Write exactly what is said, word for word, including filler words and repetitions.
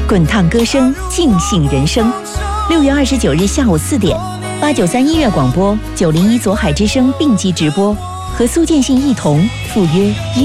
滚烫歌声，尽兴人生。六月二十九日下午四点，八九三音乐广播、九零一左海之声并机直播，和苏建信一同赴约。